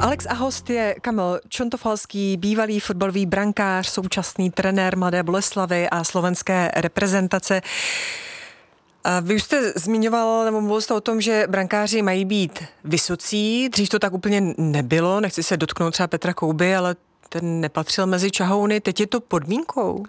Alex a host je Kamil Čontofalský, bývalý fotbalový brankář, současný trenér Mladé Boleslavi a slovenské reprezentace. A vy už jste zmiňoval, nebo mluvil jste o tom, že brankáři mají být vysocí. Dřív to tak úplně nebylo, nechci se dotknout třeba Petra Kouby, ale ten nepatřil mezi čahouny. Teď je to podmínkou?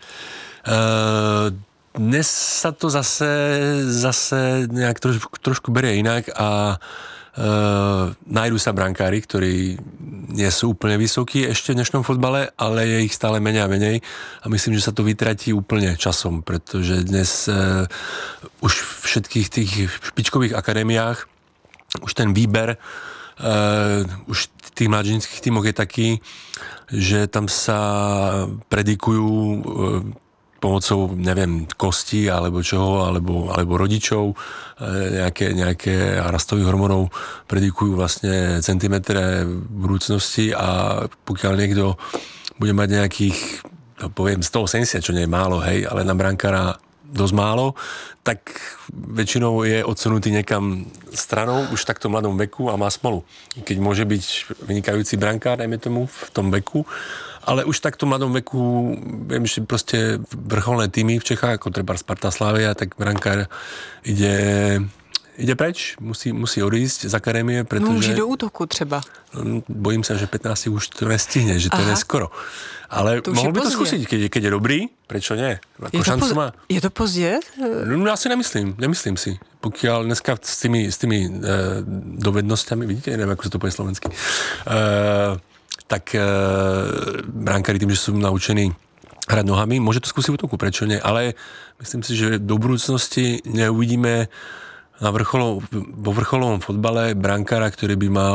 Dnes sa to zase nejak trošku berie inak a nájdú sa brankári, ktorí nie sú úplne vysokí ešte v dnešnom fotbale, ale je ich stále menej a menej a myslím, že sa to vytratí úplne časom, pretože dnes už v všetkých tých špičkových akadémiách už ten výber už v tých mladžinských tímoch je taký, že tam sa predikujú pomocou, neviem, kostí alebo čoho, alebo rodičov, nejaké rastových hormónov predikujú vlastne centimetre v budúcnosti a pokiaľ niekto bude mať nejakých, poviem, 180, čo nie je málo, hej, ale na brankára dosť málo, tak väčšinou je odsunutý niekam stranou už v takto mladom veku a má smolu. Keď môže byť vynikajúci brankár, dajme tomu, v tom veku, ale už v takto mladom veku, viem, že proste vrcholné týmy v Čechách, ako treba Sparta, Slavia, tak brankár ide preč, musí odísť z akadémie, pretože... Může do útoku třeba. Bojím sa, že 15 už to nestihne, že to je neskoro. Ale mohol by to skúsiť, keď je dobrý, prečo nie? Ako šancu má. Je to pozdě? No ja si nemyslím si. Pokiaľ dneska s tými dovednosťami, vidíte, neviem, ako sa to povie slovensky, tak brankári tým, že sú naučení hrať nohami, môže to skúsiť v útoku, prečo nie? Ale myslím si, že do budúcnosti neuvidíme vo vrcholovom fotbale brankára, ktorý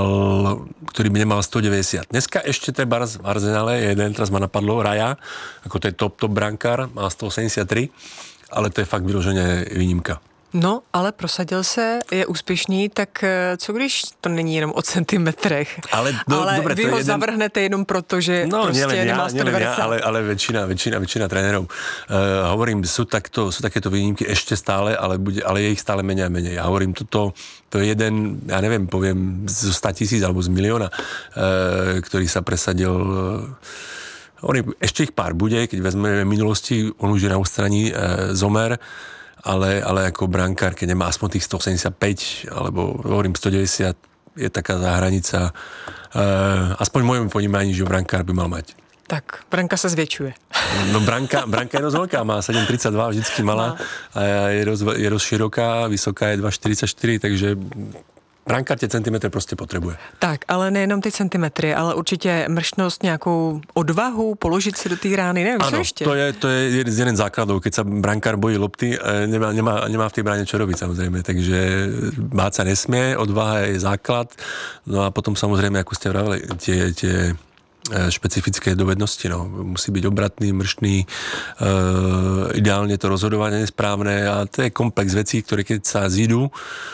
by nemal 190. Dneska ešte treba v Arsenále jeden, teraz ma napadlo, Raja, ako to je top brankár, má 183, ale to je fakt vyloženě výnimka. No, ale prosadil se, je úspěšný, tak co když to není jenom o centimetrech? Ale dobre, vy ho zavrhnete jenom proto, že prostě nemá 190. Ale väčšina trénerov. Hovorím, sú takéto výnimky ešte stále, ale je ich stále menej a menej. Ja hovorím, to je jeden, ja neviem, poviem, z 100 000 alebo z milióna, ktorý sa presadil. Hovorím, ešte ich pár bude, keď vezmeme minulosti, on už je na ústraní zomer, ale ako brankár, keď nemá aspoň tých 185, alebo hovorím 190, je taká záhranica. Aspoň v mojom ponímaní, že brankár by mal mať. Tak, branka se zvětšuje. No branka je dosť veľká, má 7,32, vždycky malá a je dosť široká, vysoká je 2,44, takže brankár tie centimetry prostě potřebuje. Tak, ale nejenom ty centimetry, ale určitě mrštnost, nějakou odvahu, položit si do té rány, nevím, co ještě. To je jeden základov, keď sa brankár bojí lopty, nemá v té bráně čo robiť, samozrejme, takže báť sa nesmie, odvaha je základ, no a potom samozrejme, ako ste vravili, tie špecifické dovednosti, no. Musí byť obratný, mrštný, ideálne to rozhodovanie nesprávne a to je komplex vecí, ktoré keď sa zídu,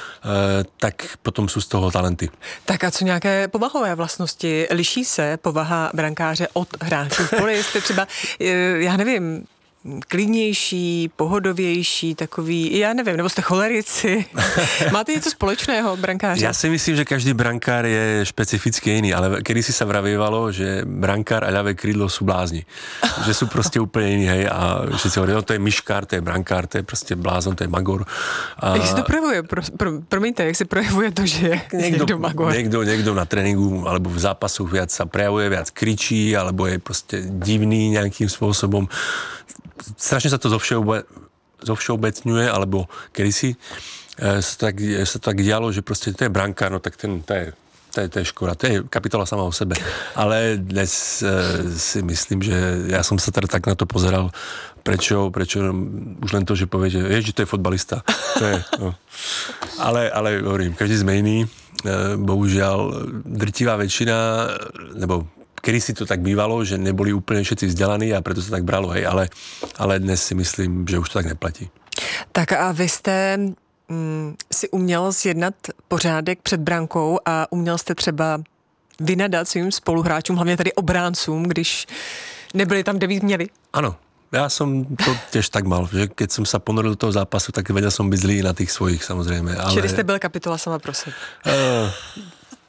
tak potom jsou z toho talenty. Tak a co nějaké povahové vlastnosti? Liší se povaha brankáře od hráčů v poli? Jste třeba, já nevím, klidnější, pohodovější, takový, já nevím, nebo jste cholerici. Máte něco společného, brankáři? Já si myslím, že každý brankár je špecificky jiný, ale kedysi sa vravívalo, že brankár a ľavé krídlo sú blázni. Že sú prostě úplně jiný, hej, a všetci hovorí, no to je myškár, to je brankár, to je prostě blázon, to je magor. Jak se to projevuje? Promiňte, jak se projevuje to, že je někdo magor? Niekto na tréninku alebo v zápasu viac sa prejavuje, viac kričí, alebo je prostě divný nejakým spôsobom. Strašne sa to zovšeobecňuje, alebo kedysi sa to tak dialo, že proste to je brankár, no tak to je škoda, to je kapitola sama o sebe. Ale dnes si myslím, že ja som sa teda tak na to pozeral, prečo už len to, že povie, že to je fotbalista. To je, no. Ale hovorím, každý sme iný. Bohužiaľ, drtivá väčšina, nebo kedy si to tak bývalo, že neboli úplne všetci vzdelaní a preto sa tak bralo, hej, ale dnes si myslím, že už to tak neplatí. Tak a vy jste si uměl zjednat pořádek před brankou a uměl jste třeba vynadat svým spoluhráčům, hlavně tady obráncům, když nebyli tam, kde by měli? Ano, ja som to tiež tak mal, že keď som sa ponoril do toho zápasu, tak vedel som byť zlý na tých svojich, samozrejme. Ale... Čili ste byl kapitola sama pro sebe?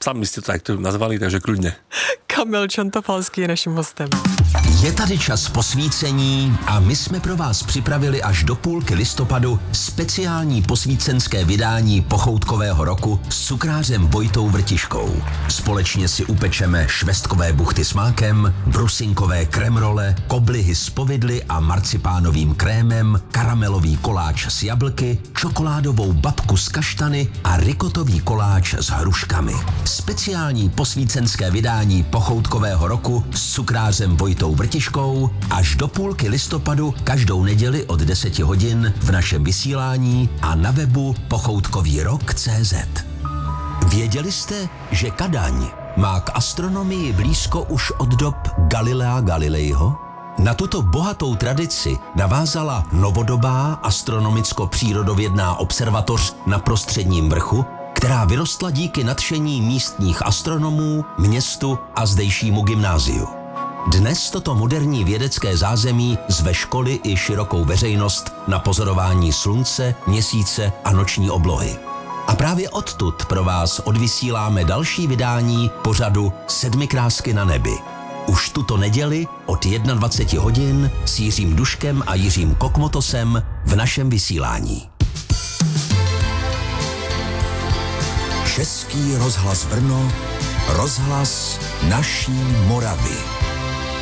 sami jste to takto nazvali, takže klidně. Kamil Čontofalský je naším hostem. Je tady čas posvícení a my jsme pro vás připravili až do půlky listopadu speciální posvícenské vydání pochoutkového roku s cukrářem Vojtou Vrtiškou. Společně si upečeme švestkové buchty s mákem, brusinkové kremrole, koblihy s povidly a marcipánovým krémem, karamelový koláč s jablky, čokoládovou babku s kaštany a rikotový koláč s hruškami. Speciální posvícenské vydání pochoutkového roku s cukrářem Vojtou Vrtiškou až do půlky listopadu každou neděli od 10 hodin v našem vysílání a na webu pochoutkovýrok.cz. Věděli jste, že Kadaň má k astronomii blízko už od dob Galilea Galileiho? Na tuto bohatou tradici navázala novodobá astronomicko-přírodovědná observatoř na Prostředním vrchu, která vyrostla díky nadšení místních astronomů, městu a zdejšímu gymnáziu. Dnes toto moderní vědecké zázemí zve školy i širokou veřejnost na pozorování slunce, měsíce a noční oblohy. A právě odtud pro vás odvysíláme další vydání pořadu Sedmikrásky na nebi. Už tuto neděli od 21 hodin s Jiřím Duškem a Jiřím Kokmotosem v našem vysílání. Český rozhlas Brno, rozhlas naší Moravy.